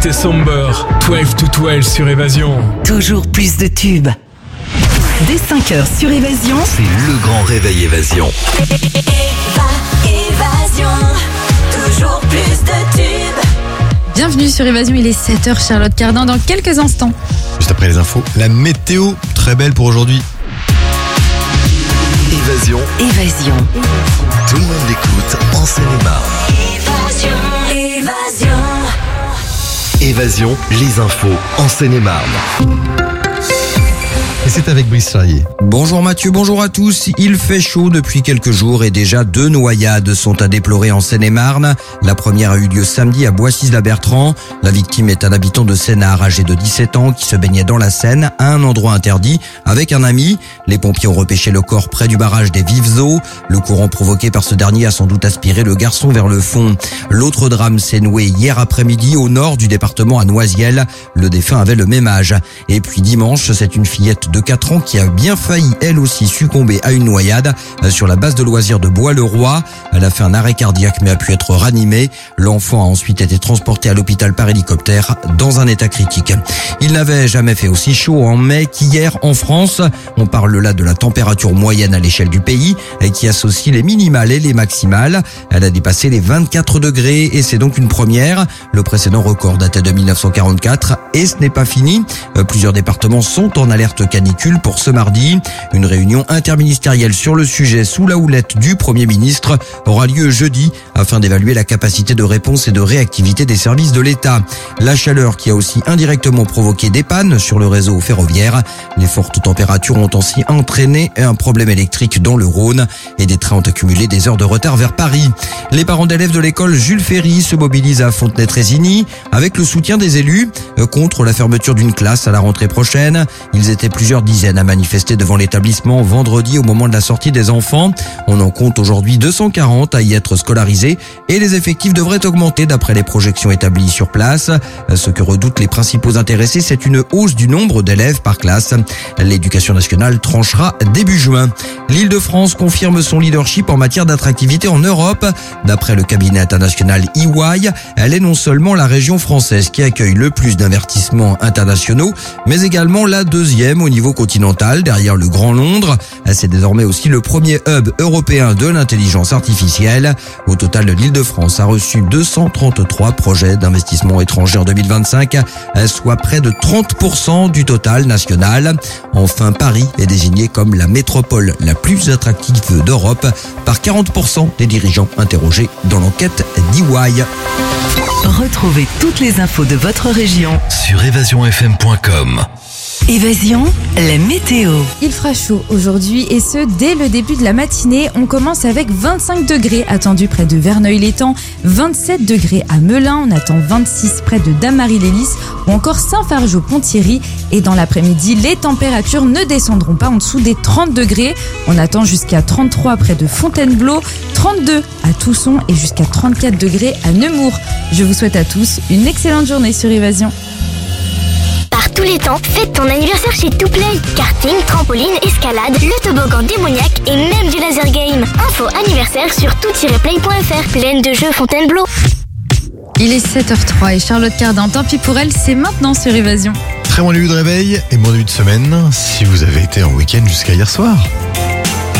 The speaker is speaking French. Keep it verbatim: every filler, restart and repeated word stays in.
C'est Somber, douze to douze sur Évasion. Toujours plus de tubes. Dès cinq heures sur Évasion, c'est le grand réveil Évasion. Évasion, toujours plus de tubes. Bienvenue sur Évasion, il est sept heures, Charlotte Cardin dans quelques instants. Juste après les infos, la météo très belle pour aujourd'hui. Évasion. Évasion. Tout le monde écoute en Seine-et-Marne. Évasion, Évasion. Évasion, les infos en Seine-et-Marne. Et c'est avec Brice Charrier. Bonjour Mathieu, bonjour à tous. Il fait chaud depuis quelques jours et déjà deux noyades sont à déplorer en Seine-et-Marne. La première a eu lieu samedi à Boissy-la-Bertrand. La victime est un habitant de Sénart âgé de dix-sept ans qui se baignait dans la Seine à un endroit interdit avec un ami. Les pompiers ont repêché le corps près du barrage des Vives Eaux. Le courant provoqué par ce dernier a sans doute aspiré le garçon vers le fond. L'autre drame s'est noué hier après-midi au nord du département à Noisiel. Le défunt avait le même âge. Et puis dimanche, c'est une fillette de quatre ans qui a bien failli elle aussi succomber à une noyade sur la base de loisirs de Bois-le-Roi. Elle a fait un arrêt cardiaque mais a pu être ranimée. L'enfant a ensuite été transporté à l'hôpital par hélicoptère dans un état critique. Il n'avait jamais fait aussi chaud en mai qu'hier en France. On parle là de la température moyenne à l'échelle du pays qui associe les minimales et les maximales. Elle a dépassé les vingt-quatre degrés et c'est donc une première. Le précédent record datait de mille neuf cent quarante-quatre et ce n'est pas fini. Plusieurs départements sont en alerte canicule pour ce mardi. Une réunion interministérielle sur le sujet sous la houlette du Premier ministre aura lieu jeudi afin d'évaluer la capacité de réponse et de réactivité des services de l'État. La chaleur qui a aussi indirectement provoqué des pannes sur le réseau ferroviaire. Les fortes températures ont aussi entraîné un problème électrique dans le Rhône et des trains ont accumulé des heures de retard vers Paris. Les parents d'élèves de l'école Jules Ferry se mobilisent à Fontenay-Trésigny avec le soutien des élus contre la fermeture d'une classe à la rentrée prochaine. Ils étaient plusieurs dizaines à manifester devant l'établissement vendredi au moment de la sortie des enfants. On en compte aujourd'hui deux cent quarante à y être scolarisés et les effectifs devraient augmenter d'après les projections établies sur place. Ce que redoutent les principaux intéressés, c'est une hausse du nombre d'élèves par classe. L'éducation nationale tranchera début juin. L'Île-de-France confirme son leadership en matière d'attractivité en Europe. D'après le cabinet international E Y, elle est non seulement la région française qui accueille le plus d'investissements internationaux, mais également la deuxième au niveau continental, derrière le Grand Londres. C'est désormais aussi le premier hub européen de l'intelligence artificielle. Au total, l'Île-de-France a reçu deux cent trente-trois projets d'investissement étrangers en deux mille vingt-cinq, soit près de trente pour cent du total national. Enfin, Paris est désigné comme la métropole la plus attractive d'Europe par quarante pour cent des dirigeants interrogés dans l'enquête d'E Y. Retrouvez toutes les infos de votre région sur évasion f m point com. Évasion, la météo. Il fera chaud aujourd'hui et ce, dès le début de la matinée. On commence avec vingt-cinq degrés attendus près de Verneuil-l'Étang, vingt-sept degrés à Melun, on attend vingt-six près de Damary-les-Lys ou encore Saint-Fargeau-Ponthierry. Et dans l'après-midi, les températures ne descendront pas en dessous des trente degrés. On attend jusqu'à trente-trois près de Fontainebleau, trente-deux à Tousson et jusqu'à trente-quatre degrés à Nemours. Je vous souhaite à tous une excellente journée sur Évasion. Par tous les temps, fête ton anniversaire chez Touplay. Karting, trampoline, escalade, le toboggan démoniaque et même du laser game. Info anniversaire sur tout tiret play point f r. Pleine de jeux Fontainebleau. Il est sept heures trois et Charlotte Cardin, tant pis pour elle, c'est maintenant sur Évasion. Très bon début de réveil et bon début de semaine si vous avez été en week-end jusqu'à hier soir.